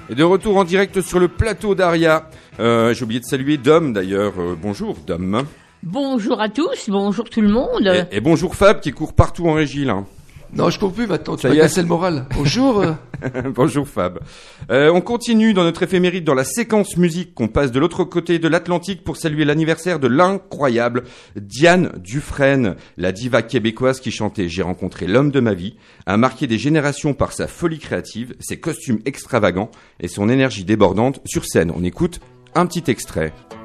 Et de retour en direct sur le plateau d'Aria. J'ai oublié de saluer Dom d'ailleurs. Bonjour Dom. Bonjour à tous, bonjour tout le monde. Et bonjour Fab qui court partout en régie là. Non, je cours plus maintenant, tu m'as cassé le moral. Bonjour. Bonjour Fab. On continue dans notre éphéméride dans la séquence musique qu'on passe de l'autre côté de l'Atlantique pour saluer l'anniversaire de l'incroyable Diane Dufresne, la diva québécoise qui chantait « J'ai rencontré l'homme de ma vie », a marqué des générations par sa folie créative, ses costumes extravagants et son énergie débordante sur scène. On écoute un petit extrait.